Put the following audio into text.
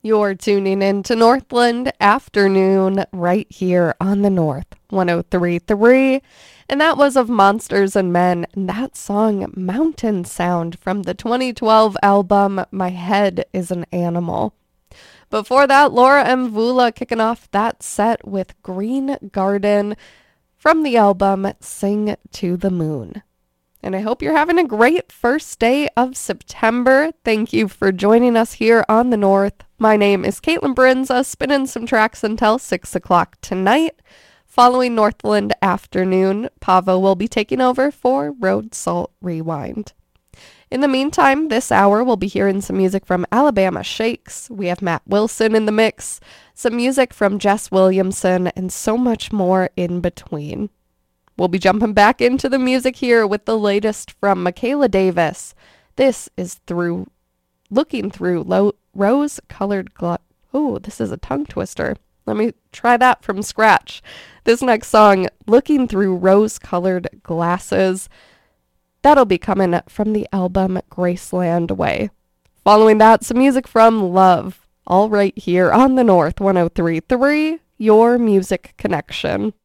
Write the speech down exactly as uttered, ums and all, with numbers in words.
You're tuning in to Northland Afternoon right here on the North one oh three point three. And that was of Monsters and Men, and that song Mountain Sound from the twenty twelve album My Head is an Animal. Before that, Laura Mvula kicking off that set with Green Garden from the album Sing to the Moon. And I hope you're having a great first day of September. Thank you for joining us here on the North. My name is Caitlin Brinza, spinning some tracks until six o'clock tonight. Following Northland Afternoon, Pavo will be taking over for Road Salt Rewind. In the meantime, this hour we'll be hearing some music from Alabama Shakes. We have Matt Wilson in the mix, some music from Jess Williamson, and so much more in between. We'll be jumping back into the music here with the latest from Michaela Davis. This is through Looking Through Lo- Rose-Colored Gla- Oh, this is a tongue twister. Let me try that from scratch. This next song, Looking Through Rose-Colored Glasses, that'll be coming from the album Graceland Way. Following that, some music from Love, all right here on the North one oh three point three, your music connection.